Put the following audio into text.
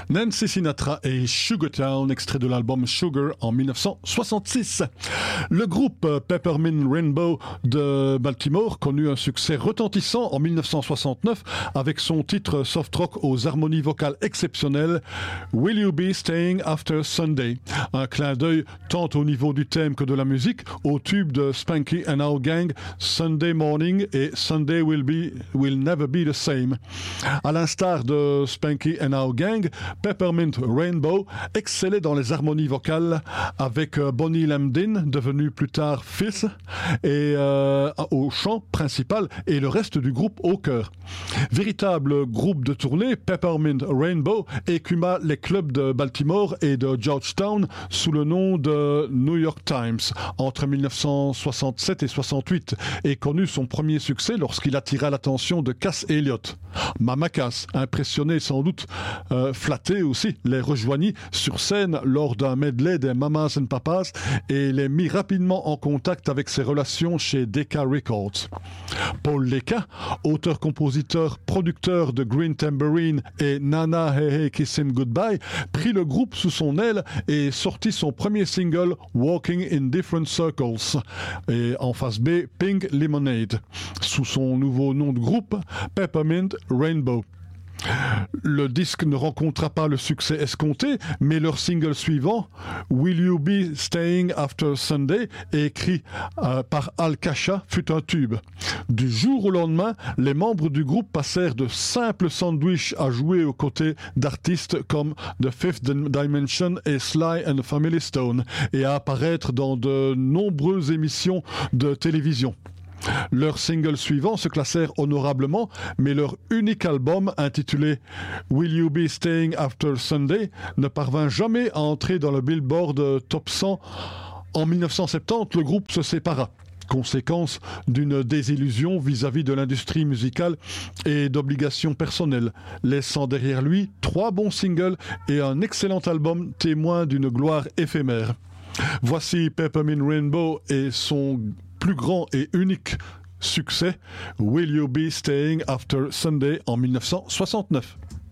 Nancy Sinatra et Sugar Town, extrait de l'album Sugar en 1966. Le groupe Peppermint Rainbow de Baltimore connut un succès retentissant en 1969 avec son titre soft rock aux harmonies vocales exceptionnelles Will You Be Staying After Sunday? Un clin d'œil tant au niveau du thème que de la musique au tube de Spanky and Our Gang Sunday Morning et Sunday Will Never Be the Same. À l'instar de Spanky and Our Gang, Peppermint Rainbow excellait dans les harmonies vocales avec Bonnie Lamdin, devenu plus tard Fils, et au chant principal et le reste du groupe au chœur. Véritable groupe de tournée, Peppermint Rainbow écuma les clubs de Baltimore et de Georgetown sous le nom de New York Times entre 1967 et 68 et connut son premier succès lorsqu'il attira l'attention de Cass Elliot. Mama Cass, impressionné sans doute, flatté aussi, les rejoignit sur scène lors d'un medley des Mamas and Papas et les mit rapidement en contact avec ses relations chez Decca Records. Paul Decca, auteur-compositeur, producteur de Green Tambourine et Nana Hey Hey Kiss Him Goodbye, prit le groupe sous son aile et sortit son premier single Walking in Different Circles et en face B Pink Lemonade sous son nouveau nom de groupe Peppermint Rainbow. Le disque ne rencontra pas le succès escompté, mais leur single suivant, Will You Be Staying After Sunday, écrit par Al Kasha, fut un tube. Du jour au lendemain, les membres du groupe passèrent de simples sandwichs à jouer aux côtés d'artistes comme The Fifth Dimension et Sly and the Family Stone, et à apparaître dans de nombreuses émissions de télévision. Leurs singles suivants se classèrent honorablement, mais leur unique album, intitulé Will You Be Staying After Sunday, ne parvint jamais à entrer dans le Billboard Top 100. En 1970, le groupe se sépara, conséquence d'une désillusion vis-à-vis de l'industrie musicale et d'obligations personnelles, laissant derrière lui 3 bons singles et un excellent album témoin d'une gloire éphémère. Voici Peppermint Rainbow et son plus grand et unique succès, Will You Be Staying After Sunday en 1969.